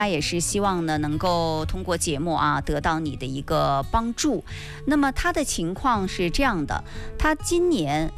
他也是希望呢能够通过节目得到你的一个帮助。那么他的情况是这样的，他今年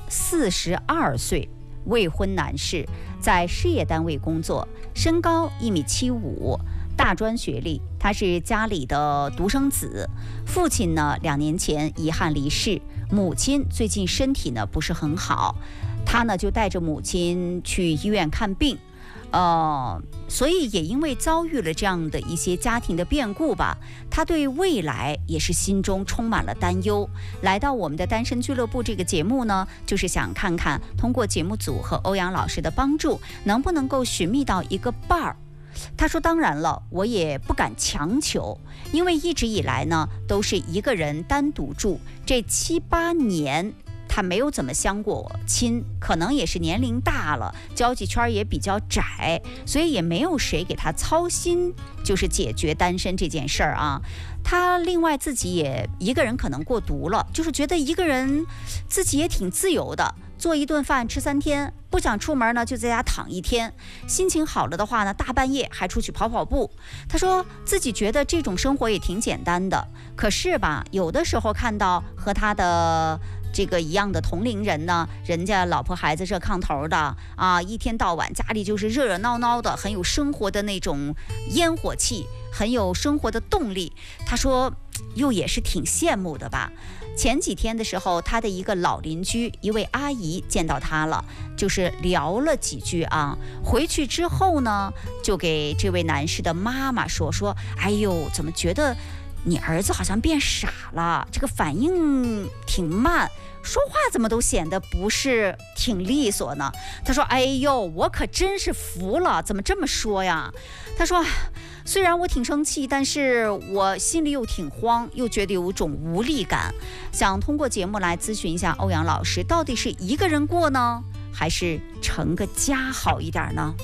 42岁，未婚男士，在事业单位工作，身高1.75米，大专学历。他是家里的独生子，父亲呢2年前遗憾离世，母亲最近身体呢不是很好，他呢就带着母亲去医院看病。所以也因为遭遇了这样的一些家庭的变故吧，他对未来也是心中充满了担忧。来到我们的单身俱乐部这个节目呢，就是想看看通过节目组和欧阳老师的帮助，能不能够寻觅到一个伴儿。他说当然了，我也不敢强求，因为一直以来呢都是一个人单独住，这7、8年他没有怎么相过亲，可能也是年龄大了，交际圈也比较窄，所以也没有谁给他操心，就是解决单身这件事儿啊。他另外自己也一个人可能过独了，就是觉得一个人自己也挺自由的，做一顿饭吃3天，不想出门呢就在家躺1天，心情好了的话呢大半夜还出去跑跑步。他说自己觉得这种生活也挺简单的，可是吧有的时候看到和他的这个一样的同龄人呢，人家老婆孩子热炕头的一天到晚家里就是热热闹闹的，很有生活的那种烟火气，很有生活的动力。他说又也是挺羡慕的吧。前几天的时候，他的一个老邻居一位阿姨见到他了，就是聊了几句回去之后呢，就给这位男士的妈妈说，哎呦怎么觉得你儿子好像变傻了，这个反应挺慢，说话怎么都显得不是挺利索呢。他说哎呦我可真是服了，怎么这么说呀。他说虽然我挺生气，但是我心里又挺慌，又觉得有一种无力感，想通过节目来咨询一下欧阳老师，到底是一个人过呢，还是成个家好一点呢？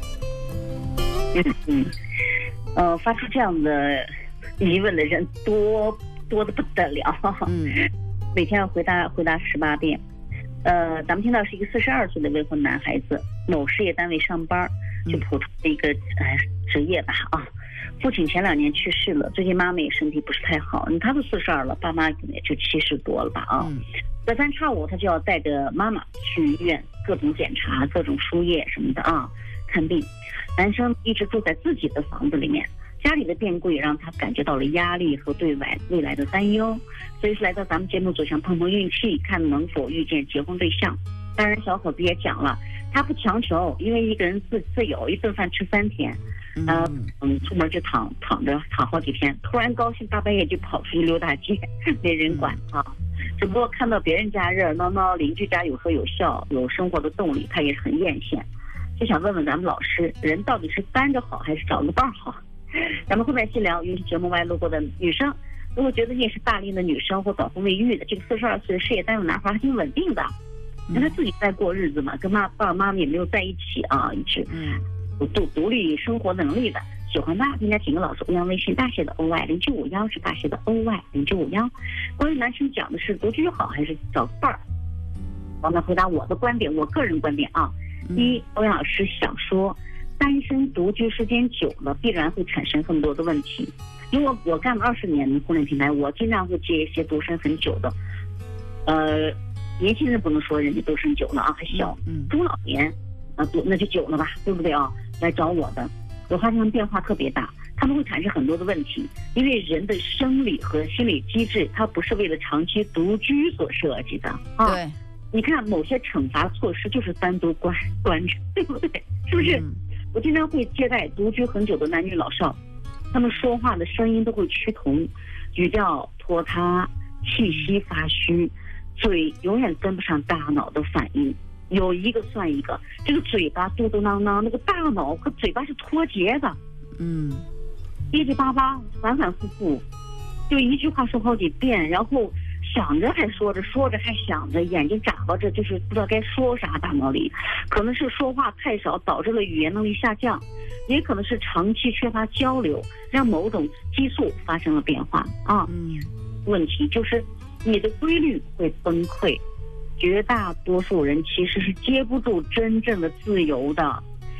发出这样的疑问的人多的不得了，每天要回答18遍。咱们听到是一个42岁的未婚男孩子，某事业单位上班，就普通的一个职业吧父亲前2年去世了，最近妈妈也身体不是太好，他都42了，爸妈可能也就70多了吧隔三差五他就要带着妈妈去医院各种检查、各种输液什么的看病。男生一直住在自己的房子里面，家里的变故也让他感觉到了压力和对未来的担忧，所以是来到咱们节目组想碰碰运气，看能否遇见结婚对象。当然小伙子也讲了，他不强求，因为一个人自由，一顿饭吃3天，出门就躺着好几天，突然高兴大半夜就跑出去溜大街，没人管只不过看到别人家热热闹闹，邻居家有说有笑，有生活的动力，他也是很艳羡。就想问问咱们老师，人到底是单着好还是找个伴好？咱们后面细聊。允许节目外路过的女生，如果觉得你也是大龄的女生或早婚未育的，这个42岁的事业单位男孩还挺稳定的，因为他自己在过日子嘛，跟爸爸妈妈也没有在一起一直独立生活能力的，喜欢的应该请个老师欧阳微信大写的 OY0951是大写的 OY0951。关于男生讲的是独居好还是找伴儿，我们回答我的观点，我个人观点一，欧阳老师想说，单身独居时间久了，必然会产生很多的问题。因为我干了20年的婚恋平台，我经常会接一些独身很久的，年轻人不能说人家独身久了还小，中老年那就久了吧，对不对来找我的，我发现变化特别大，他们会产生很多的问题，因为人的生理和心理机制，它不是为了长期独居所设计的对。 你看某些惩罚措施就是单独关着，对不对？是不是？我经常会接待独居很久的男女老少，他们说话的声音都会趋同，语调拖沓，气息发虚，嘴永远跟不上大脑的反应，有一个算一个，这个嘴巴嘟嘟囔囔，那个大脑和嘴巴是脱节的，结结巴巴，反反复复，就一句话说好几遍，然后想着还说着，说着还想着，眼睛眨巴着，就是不知道该说啥，大脑里可能是说话太少导致了语言能力下降，也可能是长期缺乏交流让某种激素发生了变化问题就是你的规律会崩溃，绝大多数人其实是接不住真正的自由的，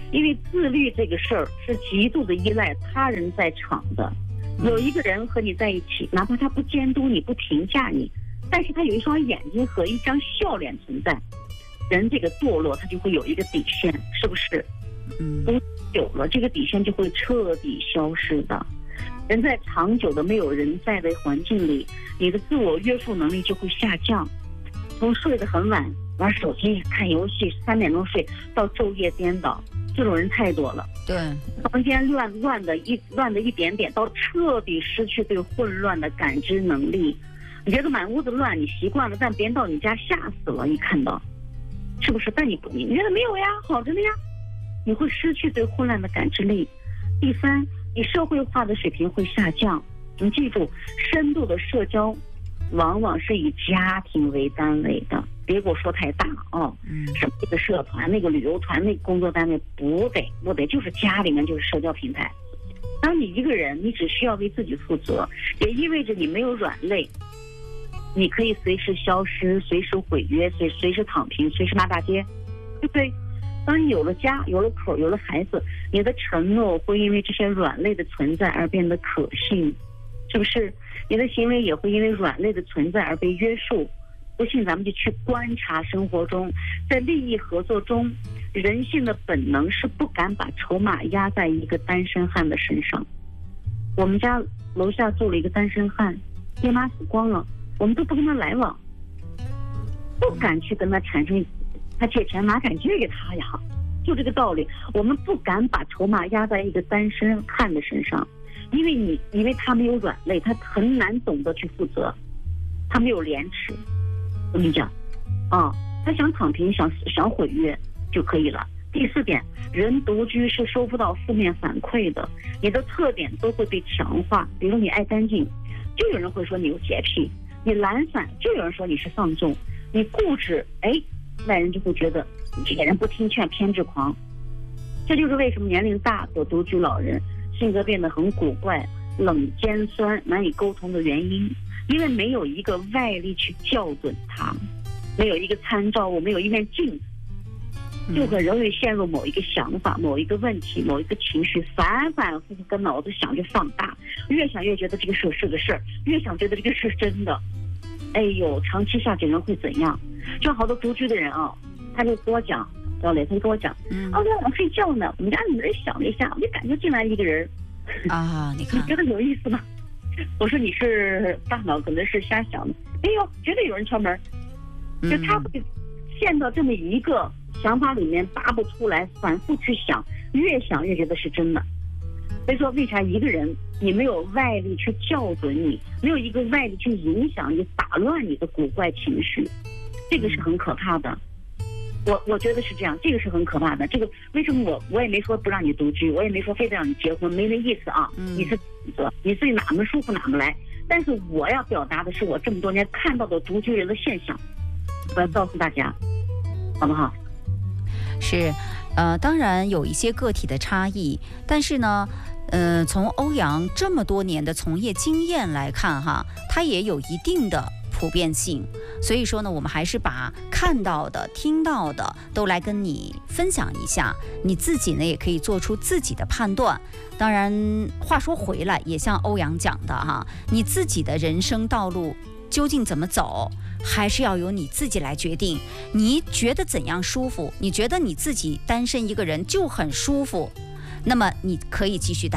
因为自律这个事儿是极度的依赖他人在场的。有一个人和你在一起，哪怕他不监督你、不评价你，但是他有一双眼睛和一张笑脸存在，人这个堕落他就会有一个底线，是不是？不久了，这个底线就会彻底消失的。人在长久的没有人在的环境里，你的自我约束能力就会下降。从睡得很晚，玩手机、看游戏，3点钟睡，到昼夜颠倒，这种人太多了。 对， 房间乱的一点点，到彻底失去对混乱的感知能力。你觉得满屋子乱，你习惯了，但别人到你家吓死了，一看到，是不是？但你觉得没有呀，好着呢呀，你会失去对混乱的感知力。第三，你社会化的水平会下降。你记住，深度的社交往往是以家庭为单位的，别给我说太大哦。什么这个社团、那个旅游团、那个工作单位，不得，就是家里面就是社交平台。当你一个人，你只需要为自己负责，也意味着你没有软肋，你可以随时消失，随时毁约，随时躺平，随时骂大街，对不对？当你有了家，有了口，有了孩子，你的承诺会因为这些软肋的存在而变得可信，是不是？你的行为也会因为软肋的存在而被约束。不信咱们就去观察生活中，在利益合作中，人性的本能是不敢把筹码压在一个单身汉的身上。我们家楼下住了一个单身汉，爹妈死光了，我们都不跟他来往，不敢去跟他产生，他借钱哪敢借给他呀？就这个道理，我们不敢把筹码压在一个单身汉的身上，因为他没有软肋，他很难懂得去负责，他没有廉耻。我跟你讲，他想躺平，想毁约就可以了。第4点，人独居是收不到负面反馈的，你的特点都会被强化。比如你爱干净，就有人会说你有洁癖；你懒散，就有人说你是放纵；你固执，外人就会觉得你这个人不听劝，偏执狂。这就是为什么年龄大的独居老人性格变得很古怪、冷尖酸、难以沟通的原因，因为没有一个外力去校准他，没有一个参照物，没有一面镜子，就很容易陷入某一个想法、某一个问题、某一个情绪，反反复复跟脑子想就放大，越想越觉得这个事是个事儿，越想觉得这个事真的。长期下去人会怎样？就好多独居的人他就跟我讲，赵磊，他就跟我讲，我在晚上睡觉呢，我们家女人响了一下，我就感觉进来一个人你看， 你觉得有意思吗？我说你是大脑可能是瞎想的，没有，绝对有人敲门。就他会陷到这么一个想法里面拔不出来，反复去想，越想越觉得是真的。所以说，为啥一个人你没有外力去校准你，没有一个外力去影响你、打乱你的古怪情绪，这个是很可怕的。我觉得是这样，这个是很可怕的。这个为什么我也没说不让你独居，我也没说非得让你结婚，没那意思啊。你是选择，你自己哪么舒服哪么来。但是我要表达的是我这么多年看到的独居人的现象，我要告诉大家，好不好？ 是，当然有一些个体的差异，但是呢，从欧阳这么多年的从业经验来看哈，他也有一定的普遍性。所以说呢，我们还是把看到的、听到的都来跟你分享一下，你自己呢也可以做出自己的判断。当然，话说回来，也像欧阳讲的哈，你自己的人生道路究竟怎么走，还是要由你自己来决定。你觉得怎样舒服？你觉得你自己单身一个人就很舒服，那么你可以继续单